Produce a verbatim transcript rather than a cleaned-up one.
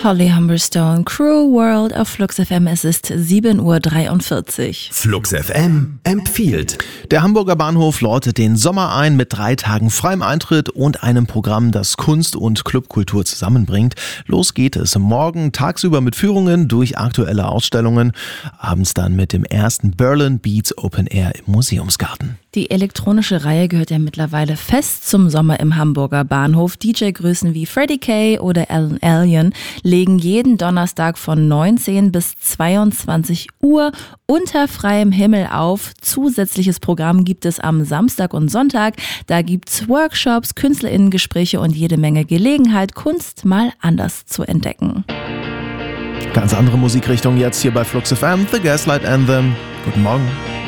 Holly Humberstone, Cruel World auf Flux F M. Es ist sieben Uhr dreiundvierzig. Flux F M empfiehlt. Der Hamburger Bahnhof läutet den Sommer ein mit drei Tagen freiem Eintritt und einem Programm, das Kunst und Clubkultur zusammenbringt. Los geht es morgen tagsüber mit Führungen durch aktuelle Ausstellungen, abends dann mit dem ersten Berlin Beats Open Air im Museumsgarten. Die elektronische Reihe gehört ja mittlerweile fest zum Sommer im Hamburger Bahnhof. D J-Größen wie Freddie Kay oder Alan Alien legen jeden Donnerstag von neunzehn bis zweiundzwanzig Uhr unter freiem Himmel auf. Zusätzliches Programm gibt es am Samstag und Sonntag. Da gibt's Workshops, KünstlerInnengespräche und jede Menge Gelegenheit, Kunst mal anders zu entdecken. Ganz andere Musikrichtung jetzt hier bei Flux F M, The Gaslight Anthem. Guten Morgen.